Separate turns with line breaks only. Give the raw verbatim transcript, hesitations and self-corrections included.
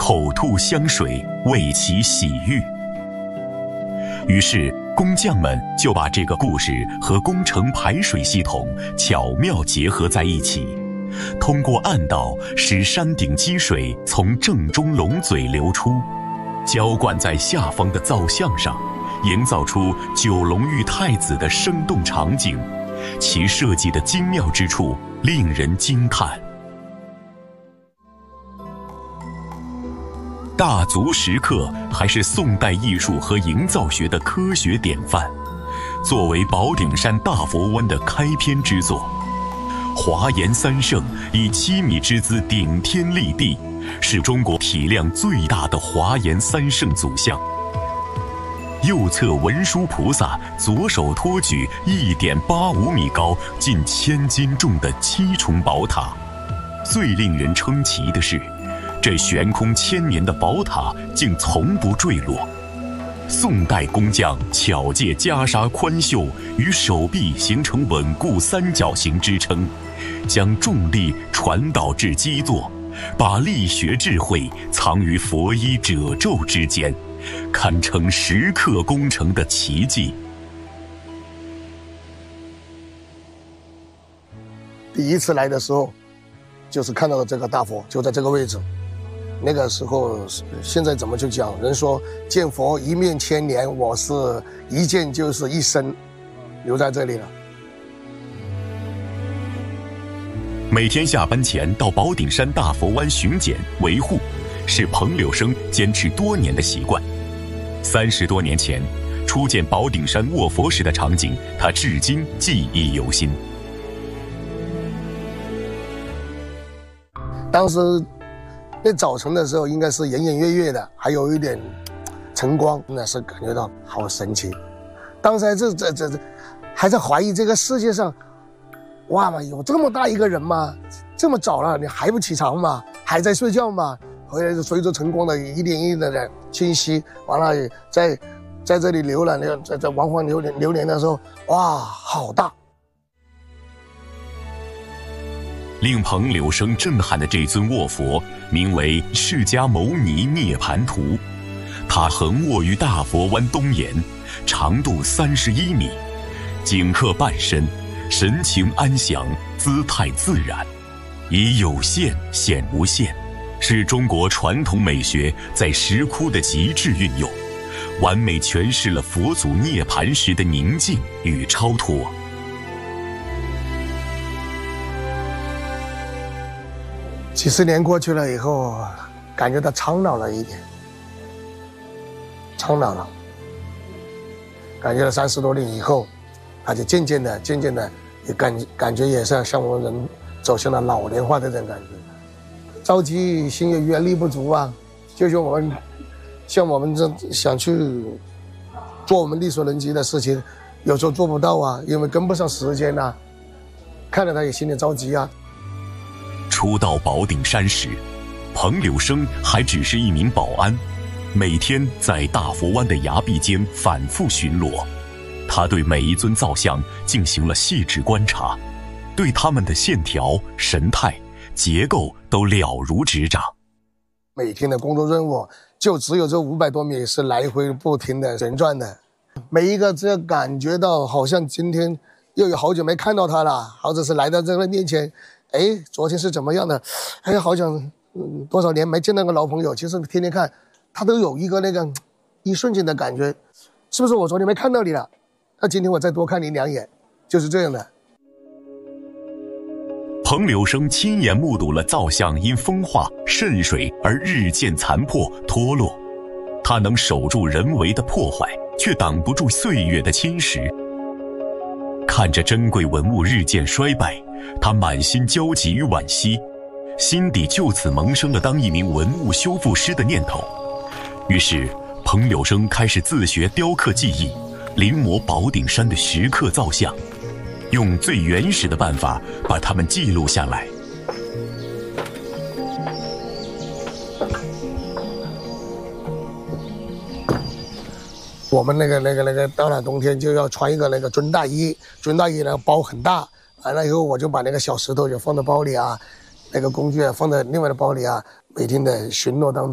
口吐香水，为其洗浴。于是工匠们就把这个故事和工程排水系统巧妙结合在一起，通过暗道使山顶积水从正中龙嘴流出，浇灌在下方的造像上，营造出九龙玉太子的生动场景，其设计的精妙之处令人惊叹。大足石刻还是宋代艺术和营造学的科学典范，作为宝顶山大佛湾的开篇之作，华严三圣以七米之姿顶天立地，是中国体量最大的华严三圣祖像。右侧文殊菩萨左手托举 一点八五米高、近千斤重的七重宝塔。最令人称奇的是，这悬空千年的宝塔竟从不坠落。宋代工匠巧借袈裟宽袖与手臂形成稳固三角形支撑，将重力传导至基座，把力学智慧藏于佛衣褶皱之间，堪称石刻工程的奇迹。
第一次来的时候，就是看到了这个大佛，就在这个位置。那个时候，现在怎么去讲？人说见佛一面千年，我是一见就是一生，留在这里了。
每天下班前到宝顶山大佛湾巡检维护，是彭柳生坚持多年的习惯。三十多年前初见宝顶山卧佛时的场景，他至今记忆犹新。
当时那早晨的时候，应该是隐隐约约的，还有一点晨光，那是感觉到好神奇。当时这这这这还在怀疑这个世界上，哇嘛，有这么大一个人吗？这么早了，你还不起床吗？还在睡觉吗？回来就随着晨光的一点一点的清晰，完了在在这里浏览，在在王皇流连流连的时候，哇，好大！
令彭柳生震撼的这尊卧佛，名为释迦牟尼涅盘图。它横卧于大佛湾东沿，长度三十一米，紧刻半身，神情安详，姿态自然，以有限显无限，是中国传统美学在石窟的极致运用，完美诠释了佛祖涅盘时的宁静与超脱。
几十年过去了以后，感觉到苍老了一点，苍老了。感觉到三十多年以后，他就渐渐的、渐渐的，也感感觉也是像我们人走向了老年化的这种感觉。着急，心有余而力不足啊！就像我们，像我们这想去做我们力所能及的事情，有时候做不到啊，因为跟不上时间啊。看着他也心里着急啊。
初到宝顶山时，彭柳生还只是一名保安，每天在大佛湾的崖壁间反复巡逻。他对每一尊造像进行了细致观察，对他们的线条、神态、结构都了如指掌。
每天的工作任务就只有这五百多米是来回不停的旋转的，每一个只要感觉到好像今天又有好久没看到他了，或者是来到这个面前，哎，昨天是怎么样的？哎，好像、嗯、多少年没见那个老朋友，其实天天看，他都有一个那个一瞬间的感觉，是不是我昨天没看到你了？那今天我再多看你两眼，就是这样的。
彭柳生亲眼目睹了造像因风化渗水而日渐残破脱落，他能守住人为的破坏，却挡不住岁月的侵蚀。看着珍贵文物日渐衰败，他满心焦急与惋惜，心底就此萌生了当一名文物修复师的念头。于是彭柳生开始自学雕刻技艺，临摹宝顶山的石刻造像，用最原始的办法把它们记录下来。
我们那个那个那个到了冬天就要穿一个那个军大衣，军大衣呢包很大，完了以后我就把那个小石头就放在包里啊，那个工具啊放在另外的包里啊，每天的巡逻当中。